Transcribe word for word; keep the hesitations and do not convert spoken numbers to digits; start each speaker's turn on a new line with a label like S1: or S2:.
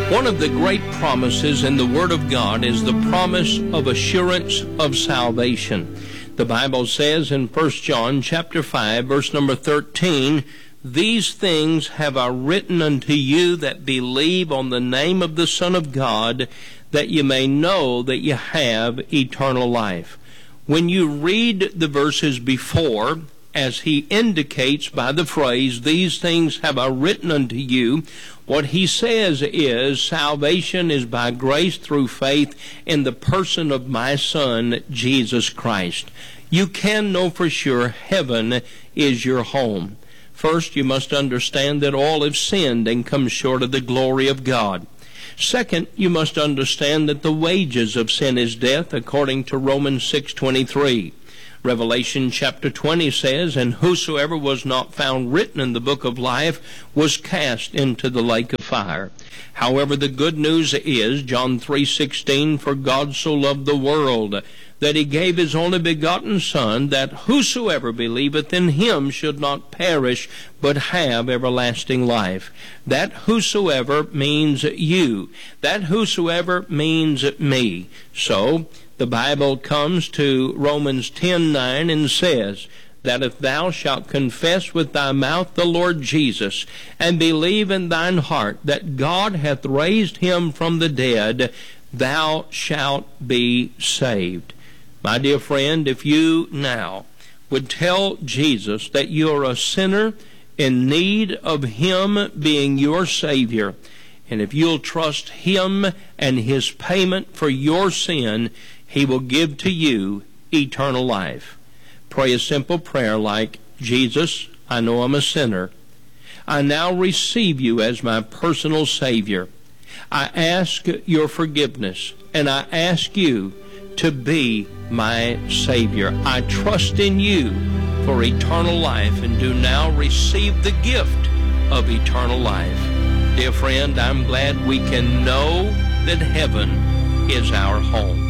S1: One of the great promises in the Word of God is the promise of assurance of salvation. The Bible says in First John chapter five, verse number thirteen, "These things have I written unto you that believe on the name of the Son of God, that you may know that you have eternal life." When you read the verses before, as he indicates by the phrase, "These things have I written unto you," what he says is salvation is by grace through faith in the person of my Son, Jesus Christ. You can know for sure heaven is your home. First, you must understand that all have sinned and come short of the glory of God. Second, you must understand that the wages of sin is death, according to Romans six twenty-three. Revelation chapter twenty says, "And whosoever was not found written in the book of life was cast into the lake of fire." However, the good news is, John three sixteen, "For God so loved the world, that he gave his only begotten Son, that whosoever believeth in him should not perish, but have everlasting life." That whosoever means you. That whosoever means me. So, the Bible comes to Romans ten nine and says that if thou shalt confess with thy mouth the Lord Jesus, and believe in thine heart that God hath raised him from the dead, thou shalt be saved. My dear friend, if you now would tell Jesus that you're a sinner in need of him being your Savior, and if you'll trust him and his payment for your sin, he will give to you eternal life. Pray a simple prayer like, "Jesus, I know I'm a sinner. I now receive you as my personal Savior. I ask your forgiveness, and I ask you to be my Savior. I trust in you for eternal life, and do now receive the gift of eternal life." Dear friend, I'm glad we can know that heaven is our home.